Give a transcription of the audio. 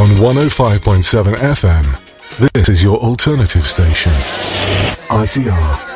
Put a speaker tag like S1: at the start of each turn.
S1: On 105.7 FM, this is your alternative station. ICR.